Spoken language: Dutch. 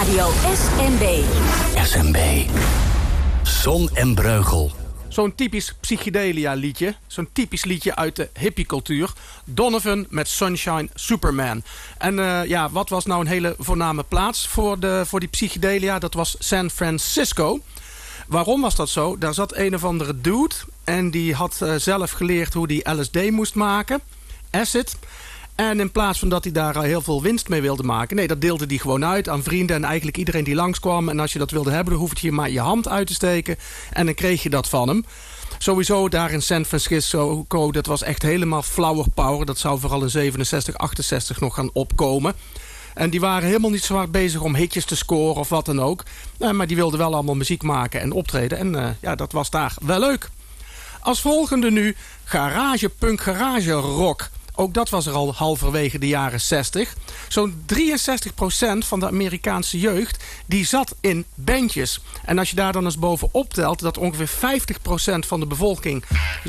Radio SMB. SMB. Zon en Breugel. Zo'n typisch psychedelia liedje. Zo'n typisch liedje uit de hippiecultuur. Donovan met Sunshine Superman. En wat was nou een hele voorname plaats voor die psychedelia? Dat was San Francisco. Waarom was dat zo? Daar zat een of andere dude. En die had zelf geleerd hoe die LSD moest maken. Acid. En in plaats van dat hij daar heel veel winst mee wilde maken... nee, dat deelde hij gewoon uit aan vrienden en eigenlijk iedereen die langskwam. En als je dat wilde hebben, dan hoefde je maar je hand uit te steken. En dan kreeg je dat van hem. Sowieso daar in San Francisco, dat was echt helemaal flower power. Dat zou vooral in 67, 68 nog gaan opkomen. En die waren helemaal niet zo hard bezig om hitjes te scoren of wat dan ook. Maar die wilden wel allemaal muziek maken en optreden. En dat was daar wel leuk. Als volgende nu garage punk, garage rock... Ook dat was er al halverwege de jaren 60. Zo'n 63% van de Amerikaanse jeugd die zat in bandjes. En als je daar dan eens bovenop telt dat ongeveer 50% van de bevolking